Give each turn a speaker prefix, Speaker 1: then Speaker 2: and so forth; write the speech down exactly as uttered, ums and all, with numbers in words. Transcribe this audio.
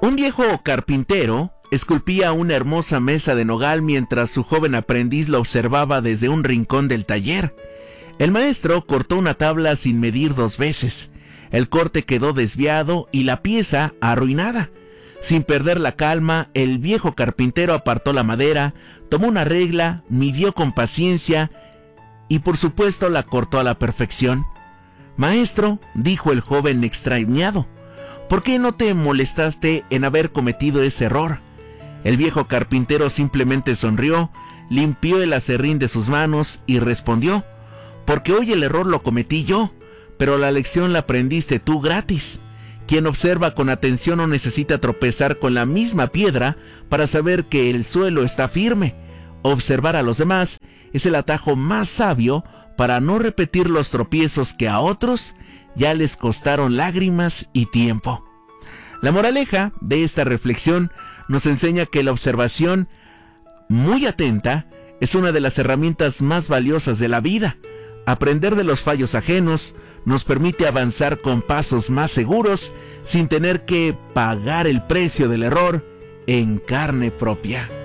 Speaker 1: Un viejo carpintero esculpía una hermosa mesa de nogal mientras su joven aprendiz lo observaba desde un rincón del taller. El maestro cortó una tabla sin medir dos veces. El corte quedó desviado y la pieza arruinada. Sin perder la calma, el viejo carpintero apartó la madera, tomó una regla, midió con paciencia y por supuesto la cortó a la perfección. «Maestro», dijo el joven extrañado, «¿por qué no te molestaste en haber cometido ese error?». El viejo carpintero simplemente sonrió, limpió el aserrín de sus manos y respondió: «Porque hoy el error lo cometí yo, pero la lección la aprendiste tú gratis. Quien observa con atención no necesita tropezar con la misma piedra para saber que el suelo está firme. Observar a los demás es el atajo más sabio para no repetir los tropiezos que a otros ya les costaron lágrimas y tiempo». La moraleja de esta reflexión nos enseña que la observación muy atenta es una de las herramientas más valiosas de la vida. Aprender de los fallos ajenos nos permite avanzar con pasos más seguros sin tener que pagar el precio del error en carne propia.